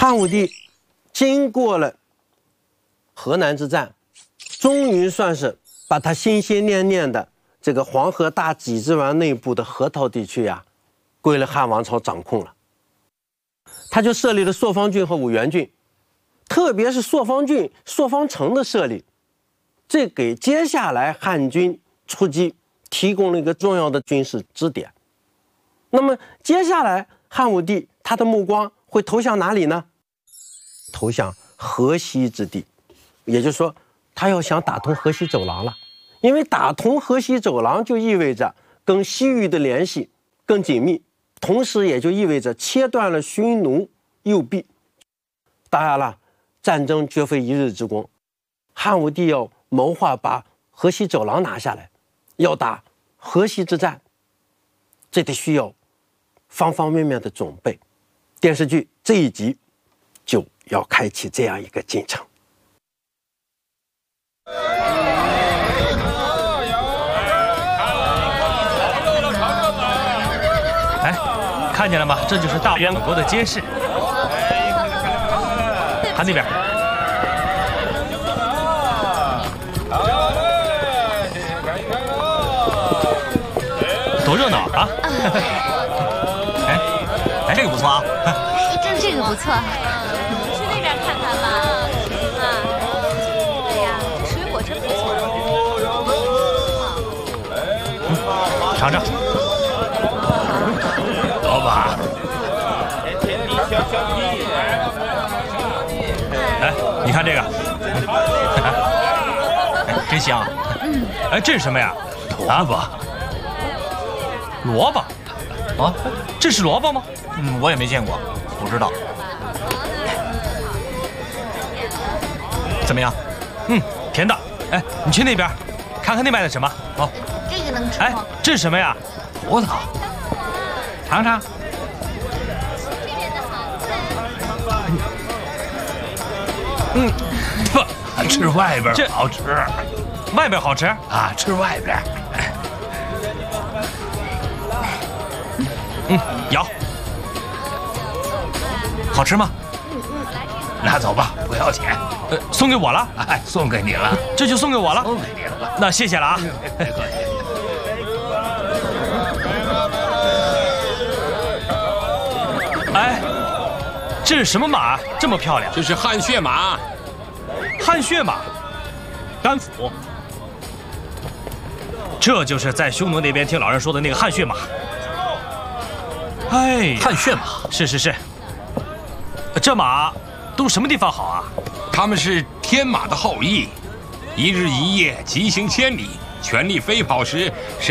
汉武帝经过了河南之战，终于算是把他心心念念的这个黄河大己之丸内部的河套地区呀，归了汉王朝掌控了。他就设立了朔方郡和五原郡，特别是朔方郡、朔方城的设立，这给接下来汉军出击提供了一个重要的军事支点。那么接下来汉武帝他的目光会投向哪里呢？投向河西之地，也就是说，他要想打通河西走廊了。因为打通河西走廊就意味着跟西域的联系更紧密，同时也就意味着切断了匈奴右臂。当然了，战争绝非一日之功，汉武帝要谋划把河西走廊拿下来，要打河西之战，这得需要方方面面的准备。电视剧这一集就要开启这样一个进程。 哎，看见了吗？这就是大元国的街市。看那边。多热闹啊！哎，这个不错啊。 这个不错。去那边看看吧。对呀，这水果真不错。 尝尝。老板。哎，你看这个，真香。哎，这是什么呀？ 萝卜。 萝卜？啊，这是萝卜吗？ 我也没见过，不知道。 怎么样？甜的。哎，你去那边，看看那卖的什么。好。 这个能吃吗？ 哎，这是什么呀？ 葡萄。尝尝。不，吃外边好吃。 外边好吃啊？吃外边。 咬。好吃吗？ 拿走吧，不要钱。 送给我了？ 哎，送给你了。 这就送给我了？ 送给你了。 那谢谢了啊。 别客气。 哎，这是什么马？这么漂亮？ 这是汗血马。 汗血马，甘府。这就是在匈奴那边听老人说的那个汗血马。哎， 汗血马， 是。这马都什么地方好啊？ 他们是天马的后裔，一日一夜疾行千里，全力飞跑时。